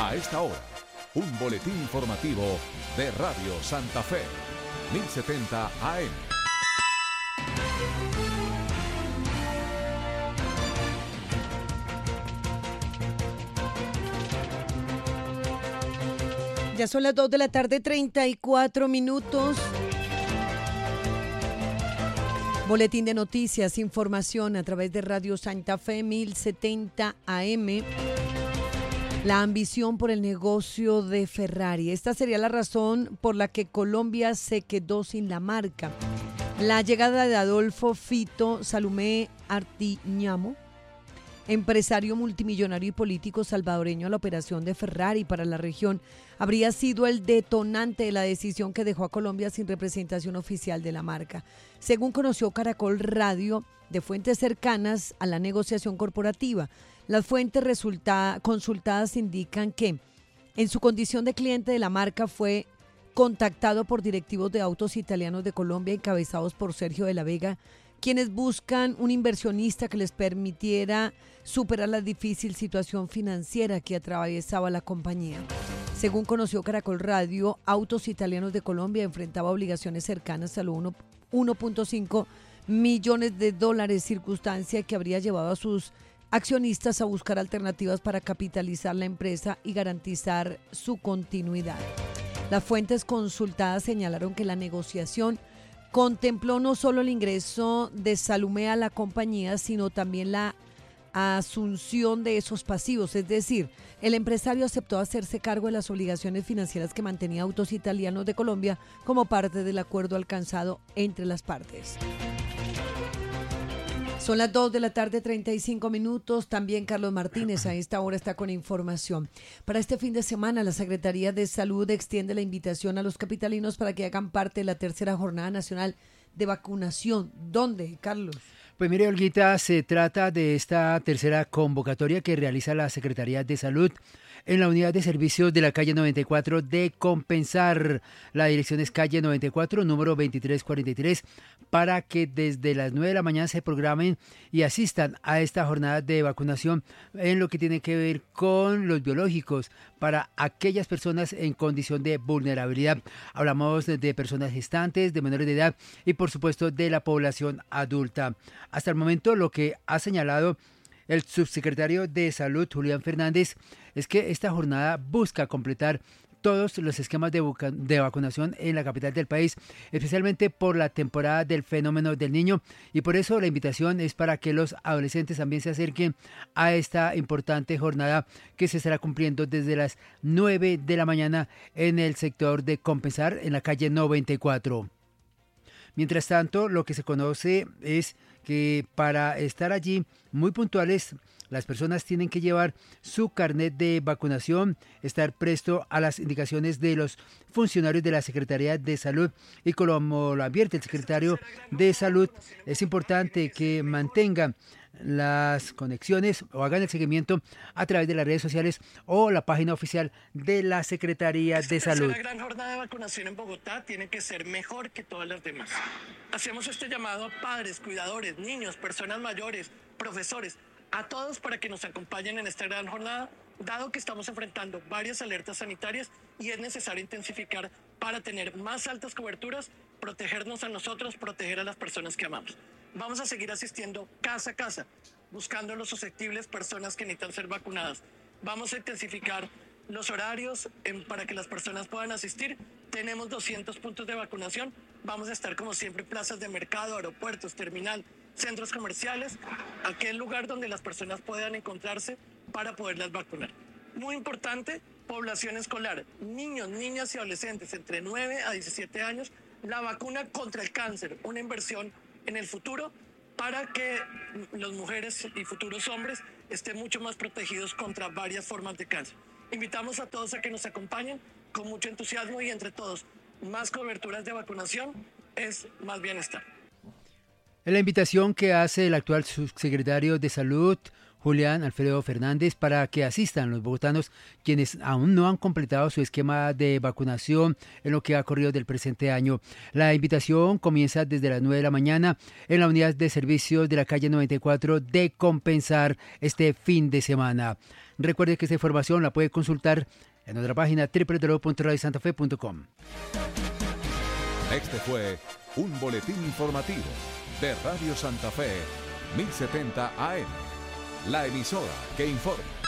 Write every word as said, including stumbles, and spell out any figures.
A esta hora, un boletín informativo de Radio Santa Fe, mil setenta A M. Ya son las dos de la tarde, treinta y cuatro minutos. Boletín de noticias, información a través de Radio Santa Fe, mil setenta A M. La ambición por el negocio de Ferrari. Esta sería la razón por la que Colombia se quedó sin la marca. La llegada de Adolfo Fito Salomé Artiñamo, empresario multimillonario y político salvadoreño, a la operación de Ferrari para la región, habría sido el detonante de la decisión que dejó a Colombia sin representación oficial de la marca. Según conoció Caracol Radio de fuentes cercanas a la negociación corporativa, las fuentes resulta, consultadas indican que en su condición de cliente de la marca fue contactado por directivos de Autos Italianos de Colombia encabezados por Sergio de la Vega, quienes buscan un inversionista que les permitiera superar la difícil situación financiera que atravesaba la compañía. Según conoció Caracol Radio, Autos Italianos de Colombia enfrentaba obligaciones cercanas a los uno punto cinco millones de dólares, circunstancia que habría llevado a sus accionistas a buscar alternativas para capitalizar la empresa y garantizar su continuidad. Las fuentes consultadas señalaron que la negociación contempló no solo el ingreso de Salomé a la compañía, sino también la asunción de esos pasivos, es decir, el empresario aceptó hacerse cargo de las obligaciones financieras que mantenía Autos Italianos de Colombia como parte del acuerdo alcanzado entre las partes. Son las dos de la tarde, treinta y cinco minutos. También Carlos Martínez a esta hora está con información. Para este fin de semana, la Secretaría de Salud extiende la invitación a los capitalinos para que hagan parte de la tercera jornada nacional de vacunación. ¿Dónde, Carlos? Pues mire, Olguita, se trata de esta tercera convocatoria que realiza la Secretaría de Salud en la unidad de servicios de la calle noventa y cuatro de Compensar. La dirección es calle noventa y cuatro, número veintitrés cuarenta y tres, para que desde las nueve de la mañana se programen y asistan a esta jornada de vacunación en lo que tiene que ver con los biológicos para aquellas personas en condición de vulnerabilidad. Hablamos de personas gestantes, de menores de edad y por supuesto de la población adulta. Hasta el momento, lo que ha señalado el subsecretario de Salud, Julián Fernández, es que esta jornada busca completar todos los esquemas de, buca- de vacunación en la capital del país, especialmente por la temporada del fenómeno del niño, y por eso la invitación es para que los adolescentes también se acerquen a esta importante jornada que se estará cumpliendo desde las nueve de la mañana en el sector de Compensar, en la calle noventa y cuatro. Mientras tanto, lo que se conoce es que para estar allí muy puntuales, las personas tienen que llevar su carnet de vacunación, estar presto a las indicaciones de los funcionarios de la Secretaría de Salud, y como lo advierte el secretario de Salud, es importante que mantengan las conexiones o hagan el seguimiento a través de las redes sociales o la página oficial de la Secretaría de Salud. La gran jornada de vacunación en Bogotá tiene que ser mejor que todas las demás. Hacemos este llamado a padres, cuidadores, niños, personas mayores, profesores, a todos para que nos acompañen en esta gran jornada, dado que estamos enfrentando varias alertas sanitarias y es necesario intensificar para tener más altas coberturas, protegernos a nosotros, proteger a las personas que amamos. Vamos a seguir asistiendo casa a casa, buscando a los susceptibles, personas que necesitan ser vacunadas. Vamos a intensificar los horarios en, para que las personas puedan asistir. Tenemos doscientos puntos de vacunación. Vamos a estar como siempre en plazas de mercado, aeropuertos, terminal, centros comerciales, aquel lugar donde las personas puedan encontrarse para poderlas vacunar. Muy importante, población escolar, niños, niñas y adolescentes entre nueve a diecisiete años, la vacuna contra el cáncer, una inversión en el futuro para que las mujeres y futuros hombres estén mucho más protegidos contra varias formas de cáncer. Invitamos a todos a que nos acompañen con mucho entusiasmo y entre todos, más coberturas de vacunación es más bienestar. En la invitación que hace el actual subsecretario de Salud, Julián Alfredo Fernández, para que asistan los bogotanos quienes aún no han completado su esquema de vacunación en lo que ha corrido del presente año. La invitación comienza desde las nueve de la mañana en la unidad de servicios de la calle noventa y cuatro de Compensar este fin de semana. Recuerde que esta información la puede consultar en nuestra página doble u doble u doble u punto radio santa fe punto com. Este fue un boletín informativo de Radio Santa Fe, mil setenta A M, la emisora que informa.